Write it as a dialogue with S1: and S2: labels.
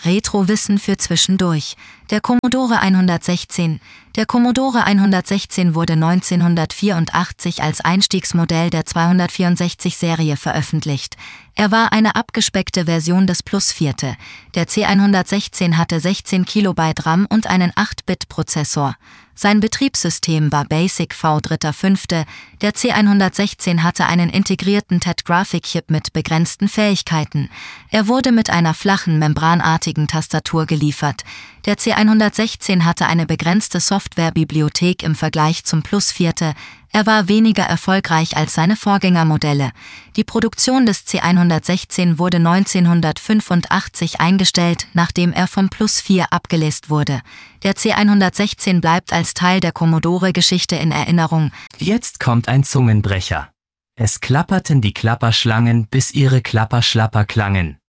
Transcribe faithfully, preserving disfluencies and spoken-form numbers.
S1: Retro-Wissen für zwischendurch. Der Commodore hundertsechzehn. Der Commodore hundertsechzehn wurde neunzehnhundertvierundachtzig als Einstiegsmodell der zweihundertvierundsechzig-Serie veröffentlicht. Er war eine abgespeckte Version des Plus vier. Der C hundertsechzehn hatte sechzehn Kilobyte RAM und einen acht Bit Prozessor. Sein Betriebssystem war BASIC V fünf. Der C hundertsechzehn hatte einen integrierten T E D-Grafikchip mit begrenzten Fähigkeiten. Er wurde mit einer flachen, membranartigen Tastatur geliefert. Der C hundertsechzehn hatte eine begrenzte Softwarebibliothek im Vergleich zum Plus vier. Er war weniger erfolgreich als seine Vorgängermodelle. Die Produktion des C hundertsechzehn wurde neunzehnhundertfünfundachtzig eingestellt, nachdem er vom Plus vier abgelöst wurde. Der C hundertsechzehn bleibt als Teil der Commodore-Geschichte in Erinnerung.
S2: Jetzt kommt ein Zungenbrecher. Es klapperten die Klapperschlangen, bis ihre Klapperschlapper klangen.